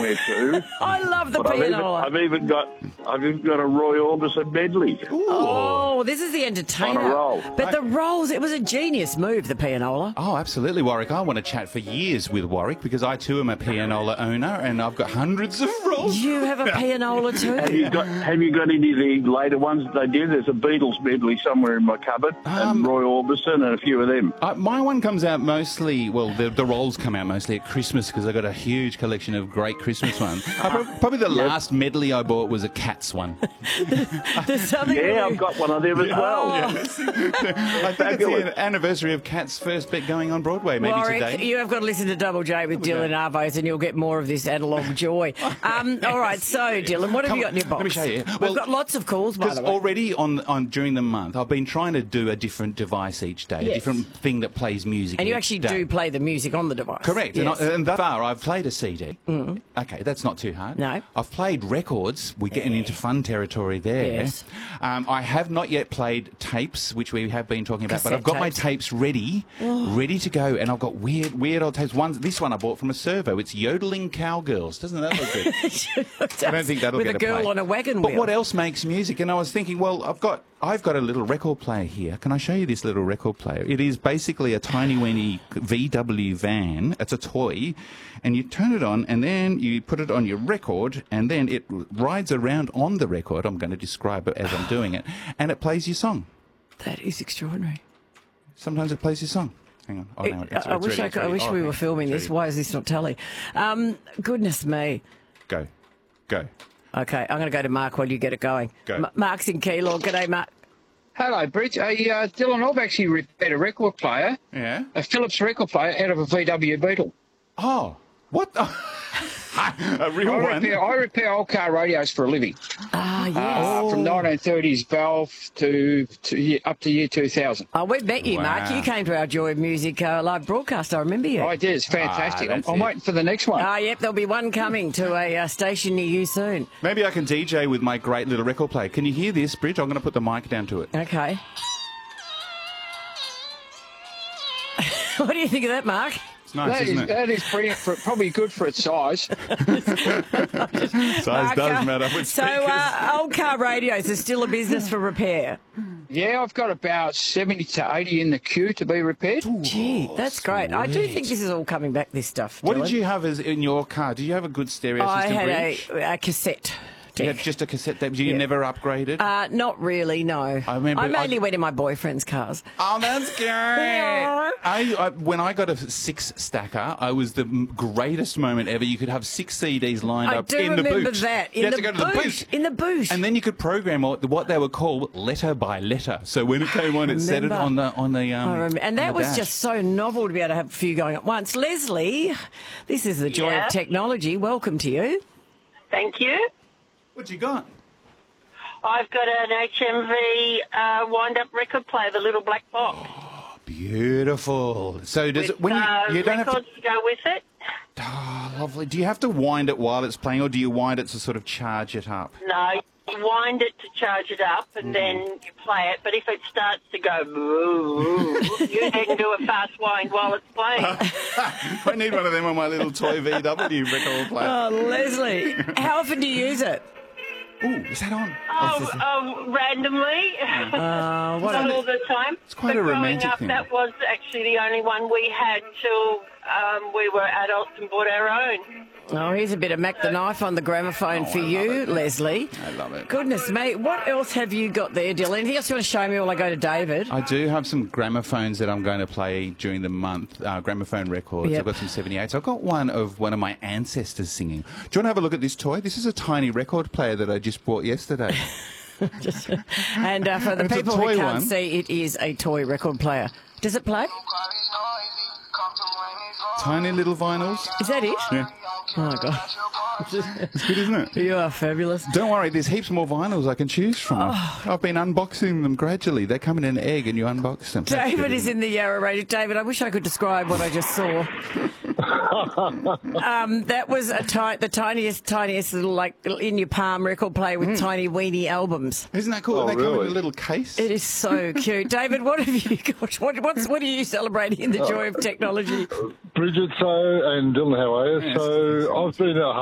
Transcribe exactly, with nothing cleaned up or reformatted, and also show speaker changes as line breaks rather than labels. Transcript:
somewhere too.
I love the
But I've even,
pianola.
I've even got I've even got a Roy Orbison medley.
Oh, this is the entertainer.
On a roll.
But the rolls, it was a genius move, the pianola.
Oh, absolutely, Warwick. I want to chat for years with Warwick because I too am a pianola owner and I've got hundreds of rolls.
You have a pianola
Have
too?
you got Have you got any of the later ones that they did? There's a Beatles medley somewhere in my cupboard,
Um,
and Roy Orbison and a few of them.
Uh, my one comes out mostly, well, the, the rolls come out mostly at Christmas because I've got a huge collection of great Christmas ones. I prob- probably the last medley I bought was a Cats one.
There's something
Yeah,
really-
I've got one of them as well.
Oh.
I think it's the anniversary of Cats' first bit going on Broadway, maybe
Warwick,
today.
you have got to listen to Double J with
Double
Dylan
J.
Arvos and you'll get more of this analogue joy. Um, all right, so Dylan, what have
Come
you got in your
on,
box?
let me show you.
We've
Well,
got lots of calls, by
Because
the way.
already on, on during the month, I've been trying to do a different device each day, a
Yes.
different thing that plays music.
And you
each
actually
day.
do play the music on the device.
Correct.
Yes.
And, I, and thus far, I've played a C D. Mm. Okay, that's not too hard.
No.
I've played records. We're getting into fun territory there.
Yes.
Um, I have not yet played tapes, which we have been talking about, but I've
Cassette
got my
tapes.
tapes ready, ready to go, and I've got weird, weird old tapes. One, this one I bought from a servo. It's Yodeling Cowgirls. Doesn't that look good? I don't think that'll
With
get
a girl
play.
on a wagon
But
wheel.
what else makes music? And I was thinking, well, I've got I've got a little record player here. Can I show you this little record player? It is basically a tiny weeny V W van. It's a toy, and you turn it on, and then you put it on your record, and then it rides around on the record. I'm going to describe it as I'm doing it, and it plays your song.
That is extraordinary.
Sometimes it plays your song. Hang on. Oh, no,
It-
it's,
I
it's
wish
ready,
I,
it's
could, I
ready.
wish
Oh,
we
hang
were
on,
filming
it's
this.
ready.
Why is this not telly? Um, goodness me.
Go, go.
Okay, I'm going to go to Mark while you get it going.
Go.
M- Mark's in Keilor. G'day, Mark.
Hello, Bridge. Hey, uh, Dylan, I've actually repaired a record player,
Yeah.
a Philips record player, out of a V W Beetle.
Oh, what? A real
I
one.
repair, I repair old car radios for a living.
Ah, yes.
Uh, from nineteen thirties Valve to, to ye- up to year two thousand.
Oh, we met you, Mark.
Wow.
You came to our Joy of Music uh, live broadcast. I remember you.
I did. It's fantastic.
Ah,
I'm,
that's
I'm
it.
waiting for the next one.
Ah, yep, there'll be one coming to a uh, station near you soon.
Maybe I can D J with my great little record player. Can you hear this, Bridge? I'm going to put the mic down to it.
Okay. What do you think of that, Mark?
It's nice,
that, is,
isn't it?
that is brilliant. For, probably good for its size.
Size
Mark,
does
uh,
matter with
So,
speakers.
uh, old car radios are still a business for repair.
Yeah, I've got about seventy to eighty in the queue to be repaired.
Gee, that's great. I do
sweet.
think this is all coming back, this stuff.
What
Dylan.
did you have as in your car? Did you have a good stereo
I
system,
had
Bridge?
a, a cassette.
You had
deck.
just a cassette tape. You
Yeah.
never upgraded?
Uh, not really, no.
I remember-
I mainly
I-
went in my boyfriend's cars.
Oh, that's great!
Yeah.
I, I, when I got a six stacker, I was the m- greatest moment ever. You could have six C Ds lined
I
up
do
in the
remember
boot.
that.
you
In
had
the,
to go to the
boot.
boot.
In the boot.
And then you could program what, what they were called letter by letter. So when it came on, it said it
Remember.
on the on the um.
I remember. And
on
that
the
was
dash.
just so novel to be able to have a few going at once. Leslie, this is the joy
Yeah.
of technology. Welcome to you.
Thank you.
What you got?
I've got an H M V uh, wind-up record player, the little black box.
Beautiful. So does
with
it when you,
uh,
you don't have
records
to?
to go with it.
Oh, lovely. Do you have to wind it while it's playing, or do you wind it to sort of charge it up?
No, you wind it to charge it up, and
Mm-hmm.
then you play it. But if it starts to go, you then do a fast wind while it's playing.
I need one of them on my little toy V W record player.
Oh, Leslie, how often do you use it?
Ooh, is that on?
Oh, oh, randomly,
Uh, what
not
a-
all the time.
It's quite
but
a romantic
growing up,
thing.
that was actually the only one we had till um, we were adults and bought our own.
Oh, here's a bit of Mac the Knife on the gramophone for
Oh, I
you,
love it.
Leslie.
I love it.
Goodness me, what else have you got there, Dylan? Anything else you want to show me while I go to David?
I do have some gramophones that I'm going to play during the month, uh, gramophone records.
Yep.
I've got some seventy-eights. I've got one of one of my ancestors singing. Do you want to have a look at this toy? This is a tiny record player that I just bought yesterday.
Just, and uh, for the
It's a
people
toy
who can't
one.
see, it is a toy record player. Does it play?
Tiny little vinyls.
Is that it?
Yeah.
Oh, my God.
It's good, isn't it?
You are fabulous.
Don't worry, there's heaps more vinyls I can choose from.
Oh.
I've been unboxing them gradually. They come in an egg and you unbox them. That's
David
good,
is
isn't
in the Yarra Radio. David, I wish I could describe what I just saw. um, that was a ti- the tiniest, tiniest little, like, in your palm record player with tiny weenie albums.
it? Isn't that cool?
Oh,
they come in
really?
a little case.
It is so cute. David, what have you got? What, what's, what are you celebrating in the joy of technology?
Bridget, so, and Dylan, how are you?
Yes.
So, I've been at